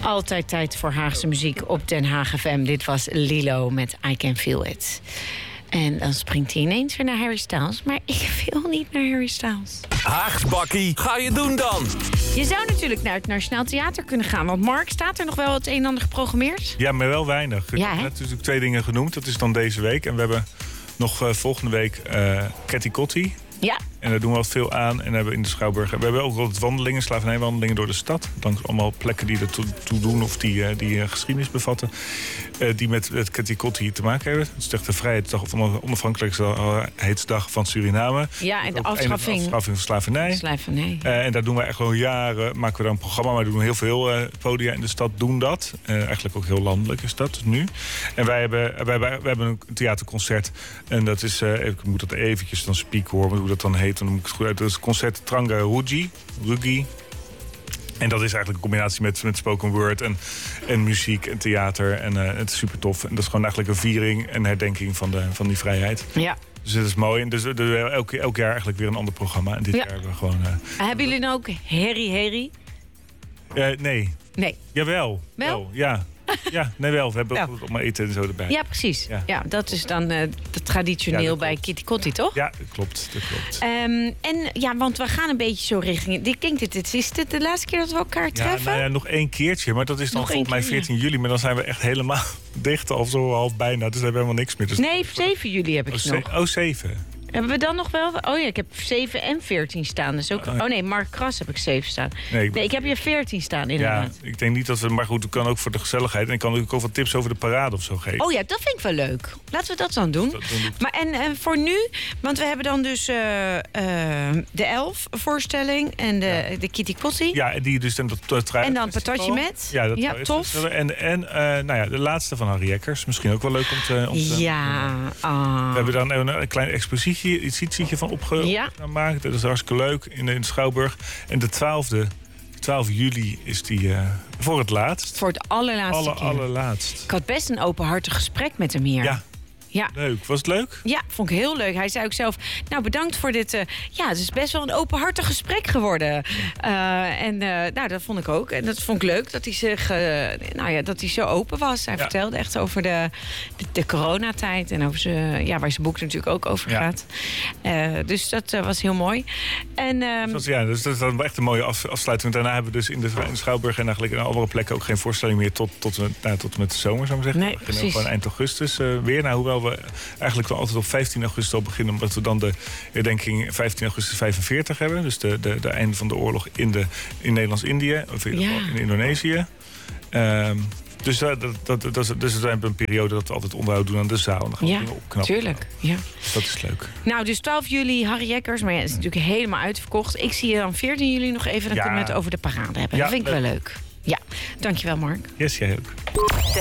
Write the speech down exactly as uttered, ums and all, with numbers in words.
Altijd tijd voor Haagse muziek op Den Haag F M. Dit was Lilo met I Can Feel It. En dan springt hij ineens weer naar Harry Styles. Maar ik wil niet naar Harry Styles. Haagsbakkie, ga je doen dan? Je zou natuurlijk naar het Nationaal Theater kunnen gaan. Want Mark, staat er nog wel het een en ander geprogrammeerd? Ja, maar wel weinig. Ik Ja, heb hè? net natuurlijk twee dingen genoemd. Dat is dan deze week. En we hebben nog uh, volgende week uh, Catty Kotti. Ja. En daar doen we wat veel aan. En hebben we in de Schouwburg. We hebben ook wat wandelingen, slavernijwandelingen door de stad. Langs allemaal plekken die er toe, toe doen of die, uh, die uh, geschiedenis bevatten. Uh, die met het Catty Kotti te maken hebben. Het is echt de Vrijheidsdag of Onafhankelijkheidsdag van Suriname. Ja, en de Ook afschaffing, de afschaffing van slavernij. slavernij. Uh, en daar doen we echt al jaren, maken we daar een programma. Maar we doen heel veel uh, podia in de stad doen dat. Uh, eigenlijk ook heel landelijk is dat nu. En wij hebben, wij hebben, we hebben een theaterconcert. En dat is, uh, ik moet dat eventjes dan spieken hoor, hoe dat dan heet. Dan moet ik het goed uit. Dat is het concert Tranga Rugi. Rugi. En dat is eigenlijk een combinatie met, met spoken word en, en muziek en theater. En uh, het is super tof. En dat is gewoon eigenlijk een viering en herdenking van, de, van die vrijheid. Ja. Dus dat is mooi. En dus, dus elk, elk jaar eigenlijk weer een ander programma. En dit Ja. jaar hebben we gewoon... Uh, Hebben jullie nou ook Harry Harry? uh, nee. Nee. Jawel. Wel? Ja. Ja, nee wel. We hebben Ja. ook allemaal eten en zo erbij. Ja, precies. Ja. Ja. dat is dan uh, traditioneel Ja, dat bij klopt. Kitty Kotti, toch? Ja, dat klopt. Dat klopt. Um, en ja, want we gaan een beetje zo richting... Ik denk dat dit is dit de laatste keer dat we elkaar Ja, treffen? nou ja, nog één keertje. Maar dat is dan Nog volgens mij één keer, veertien juli. Maar dan zijn we echt helemaal dicht of zo half bijna. Dus we hebben helemaal niks meer. Dus Nee, zeven juli heb ik oh, ze- nog. oh, zeven. Hebben we dan nog wel... Oh ja, ik heb zeven en veertien staan. Dus ook... Oh, ja. Oh nee, Mark Kras heb ik zeven staan. Nee, ik- Nee, ik heb hier veertien staan Ja, inderdaad. ik denk niet dat we... Maar goed, het kan ook voor de gezelligheid. En ik kan ook wat tips over de parade of zo geven. Oh ja, dat vind ik wel leuk. Laten we dat dan doen. Dat- dan doe ik- Maar en, en voor nu, want we hebben dan dus eh, eh, de Elf voorstelling en de, Ja. de Kitty Kotti. Ja, en die dus dan dat, dat trui- En dan festival. patatje met. Ja, dat Ja, trui- tof. festival. En, en eh, nou ja, de laatste van Harry Eckers. Misschien ook wel leuk om te... Om te Ja. ah. We hebben dan een, een klein expositie, iets van opge- Ja. gemaakt. Dat is hartstikke leuk in de, in de Schouwburg. En de twaalfde, twaalf juli is die uh, voor het laatst. Voor het allerlaatste Alle, keer. allerlaatst. Ik had best een openhartig gesprek met hem hier. Ja, Ja. leuk. Was het leuk? Ja, vond ik heel leuk. Hij zei ook zelf, nou bedankt voor dit... Uh, ja, het is best wel een openhartig gesprek geworden. Uh, en uh, nou, dat vond ik ook. En dat vond ik leuk, dat hij, zich, uh, nou ja, dat hij zo open was. Hij Ja. vertelde echt over de, de, de coronatijd. En over zijn, ja, waar zijn boek natuurlijk ook over Ja. gaat. Uh, dus dat uh, was heel mooi. En, um, Dus, ja, dus dat is dan echt een mooie af, afsluiting. Daarna hebben we dus in de, in de Schouwburg en eigenlijk in andere plekken ook geen voorstelling meer tot, tot, nou, tot en met de zomer, zou ik maar zeggen. Nee, we beginnen precies. gewoon eind augustus uh, weer. Nou, hoewel we eigenlijk wel altijd op vijftien augustus al beginnen, omdat we dan de herdenking vijftien augustus vijfenveertig hebben. Dus de, de, de einde van de oorlog in, de, in Nederlands-Indië, of in, Ja. in Indonesië. Um, dus uh, dat, dat, dat, dat is, dus we hebben een periode dat we altijd onderhoud doen aan de zaal. En dan gaan we ja, dingen opknappen. tuurlijk. Ja. Dus dat is leuk. Nou, dus twaalf juli, Harry Jekkers. Maar ja, het is natuurlijk helemaal uitverkocht. Ik zie je dan veertien juli nog even. Dan Ja. kunnen we het over de parade hebben. Ja, dat vind ik leuk. wel leuk. Ja, dankjewel Mark. Yes, jij ook. De